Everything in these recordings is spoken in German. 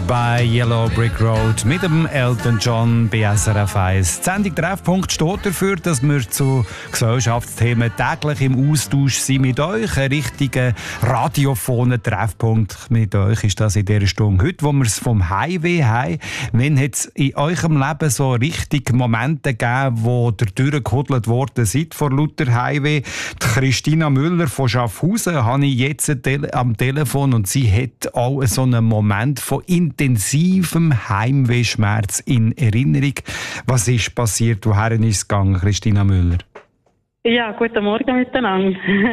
bei Yellow Brick Road mit dem Elton John bei SRF 1. Die Sendung Treffpunkt steht dafür, dass wir zu Gesellschaftsthemen täglich im Austausch sind mit euch. Ein richtiger radiophoner Treffpunkt mit euch ist das in dieser Stunde heute, wo wir es vom Highway haben. Wenn hat es in eurem Leben so richtig Momente gegeben, wo ihr durchgehudelt worden seid vor lauter Highway? Die Christina Müller von Schaffhausen habe ich jetzt am Telefon und sie hat auch so einen Moment von intensivem Heimwehschmerz in Erinnerung. Was ist passiert? Wohin ist es gegangen, Christina Müller? Ja, guten Morgen miteinander.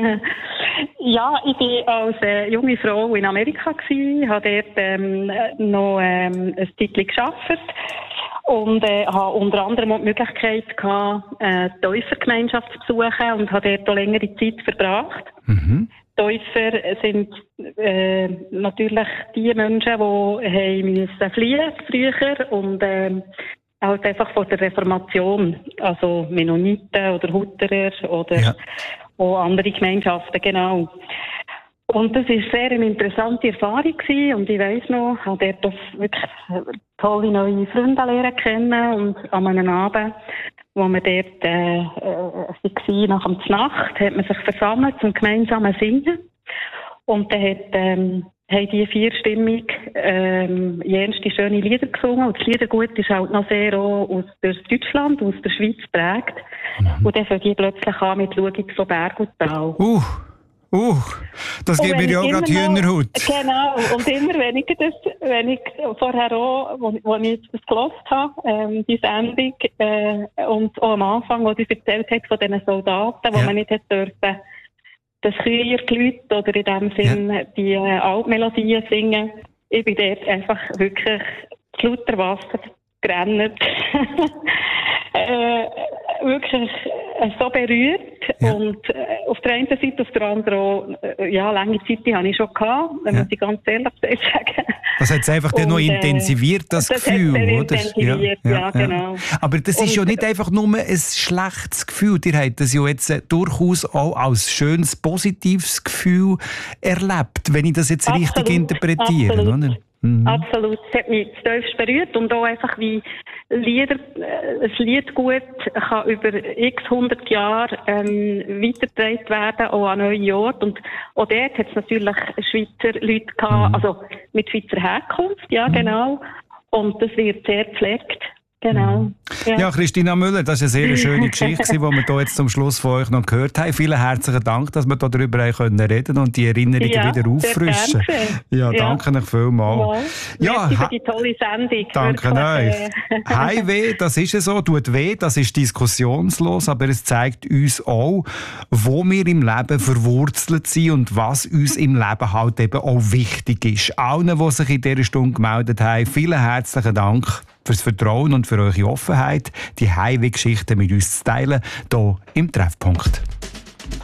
Ja, ich war als junge Frau in Amerika, habe dort noch ein Titel gearbeitet und habe unter anderem auch die Möglichkeit gehabt, die Täufergemeinschaft zu besuchen und habe dort auch längere Zeit verbracht. Mhm. Täufer sind natürlich die Menschen, die fliehen früher und halt einfach von der Reformation, also Mennoniten oder Hutterer oder auch andere Gemeinschaften, genau. Und das war sehr eine interessante Erfahrung gewesen. Und ich weiss noch, ich habe dort wirklich tolle neue Freunde lernen kennen und an einem Abend, wo wir dort waren, nach der Nacht, hat man sich versammelt zum gemeinsamen Singen. Und dann haben die vierstimmig jenste schöne Lieder gesungen. Und das Liedergut ist halt noch sehr auch aus Deutschland, aus der Schweiz geprägt. Mhm. Und dann fangen die plötzlich an mit «Schau jetzt von Berg und Tal». Das gibt mir ja auch gerade Hühnerhaut. Genau, und immer wenn ich vorher auch, wo ich jetzt das gehört habe, die Sendung, und auch am Anfang, wo die erzählt hat von diesen Soldaten, wo man nicht hätte dürfen, das Chöiergelüt oder in dem Sinn die Altmelodien singen, ich bin dort einfach wirklich zu lauter Wasser gerannt. Wirklich so berührt und auf der einen Seite, auf der anderen auch, lange Zeit die habe ich schon gehabt, muss ich ganz ehrlich sagen. Das hat es einfach dann noch intensiviert, das Gefühl, oder? Intensiviert, ja, genau. Aber das ist ja nicht einfach nur ein schlechtes Gefühl, ihr habt das ja jetzt durchaus auch als schönes, positives Gefühl erlebt, wenn ich das jetzt richtig interpretiere, oder? Mhm. Absolut, es hat mich tiefst berührt und auch einfach wie ein Liedgut kann über x 100 Jahre weitergetragen werden, auch an neue Orte. Und auch dort hat es natürlich Schweizer Leute gehabt, also mit Schweizer Herkunft, ja genau. Und das wird sehr gepflegt. Genau. Ja, Christina Müller, das war eine sehr schöne Geschichte, die wir hier jetzt zum Schluss von euch noch gehört haben. Vielen herzlichen Dank, dass wir darüber reden können und die Erinnerungen wieder auffrischen. Ja, danke euch vielmals. Ja, für die tolle Sendung. Danke euch. Heimweh, das ist so, tut weh, das ist diskussionslos, aber es zeigt uns auch, wo wir im Leben verwurzelt sind und was uns im Leben halt eben auch wichtig ist. Allen, die sich in dieser Stunde gemeldet haben, vielen herzlichen Dank fürs Vertrauen und für eure Offenheit, die Heimweh-Geschichten mit uns zu teilen, hier im Treffpunkt.